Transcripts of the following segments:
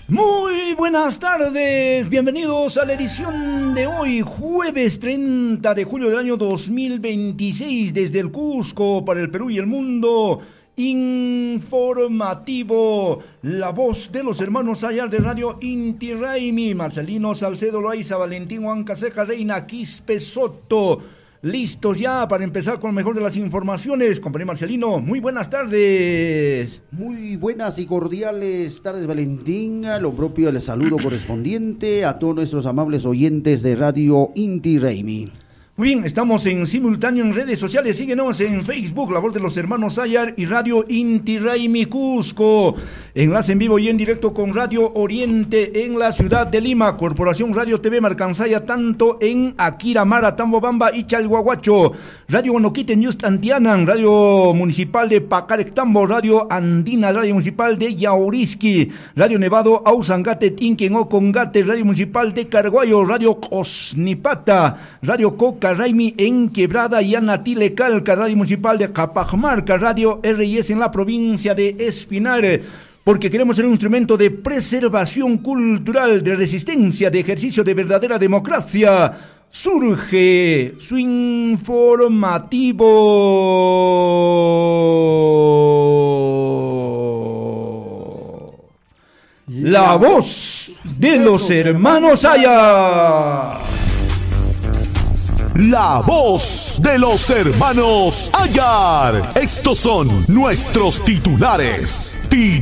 Muy buenas tardes, bienvenidos a la edición de hoy, jueves 30 de julio del año 2026, desde el Cusco para el Perú y el mundo. Informativo, la voz de los hermanos Sayar de Radio Inti Raymi, Marcelino Salcedo Loaiza, Valentín Huancaseca, Reina Quispe Soto. Listos ya para empezar con lo mejor de las informaciones. Compañero Marcelino, muy buenas tardes. Muy buenas y cordiales tardes, Valentín. Lo propio, el saludo correspondiente a todos nuestros amables oyentes de Radio Inti Raymi. Muy bien, estamos en simultáneo en redes sociales. Síguenos en Facebook, La Voz de los Hermanos Sayar y Radio Inti Raymi Cusco. Enlace en vivo y en directo con Radio Oriente en la ciudad de Lima. Corporación Radio TV Marcansaya, tanto en Aquiramara, Tambobamba y Chalhuahuacho. Radio Guanoquite News Antianan, Radio Municipal de Pacarectambo, Radio Andina, Radio Municipal de Yauriski, Radio Nevado, Ausangate, Tinquen, Ocongate, Radio Municipal de Carguayo, Radio Cosnipata, Radio Coca Raimi en Quebrada y Anatilecalca, Radio Municipal de Capajmarca, Radio RIS en la provincia de Espinar. Porque queremos ser un instrumento de preservación cultural, de resistencia, de ejercicio de verdadera democracia. Surge su informativo. La voz de los hermanos Sayar. La voz de los hermanos Sayar. Estos son nuestros titulares.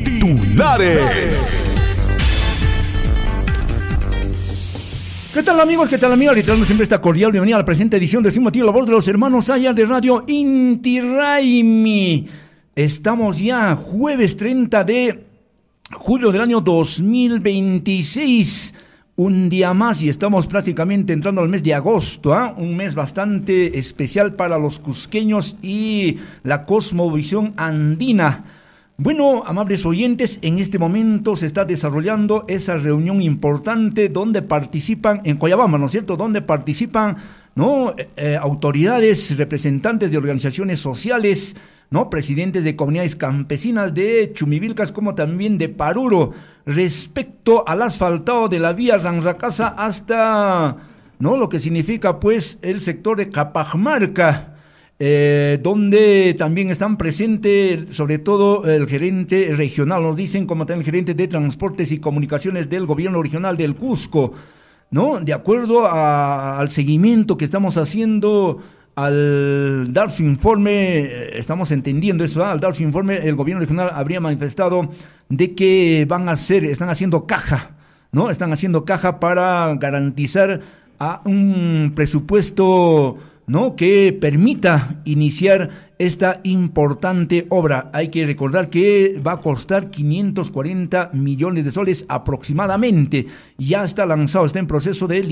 ¿Qué tal, amigos? ¿Qué tal, amigas? Reiterando siempre esta cordial bienvenida a la presente edición de informativo La Voz de los Hermanos Sayar de Radio Inti Raymi. Estamos ya jueves 30 de julio del año 2026. Un día más y estamos prácticamente entrando al mes de agosto, un mes bastante especial para los cusqueños y la cosmovisión andina. Bueno, amables oyentes, en este momento se está desarrollando esa reunión importante donde participan, en Coyabamba, ¿no es cierto?, donde participan, ¿no?, autoridades, representantes de organizaciones sociales, ¿no?, presidentes de comunidades campesinas de Chumivilcas como también de Paruro, respecto al asfaltado de la vía Ranracasa hasta, ¿no?, lo que significa pues el sector de Capajmarca, donde también están presentes sobre todo el gerente regional, nos dicen, como también el gerente de Transportes y Comunicaciones del gobierno regional del Cusco, ¿no? De acuerdo al seguimiento que estamos haciendo. Al dar su informe, estamos entendiendo eso, al dar su informe, el gobierno regional habría manifestado de que están haciendo caja, ¿no? Están haciendo caja para garantizar a un presupuesto, ¿no?, que permita iniciar esta importante obra. Hay que recordar que va a costar 540 millones de soles aproximadamente. Ya está lanzado, está en proceso de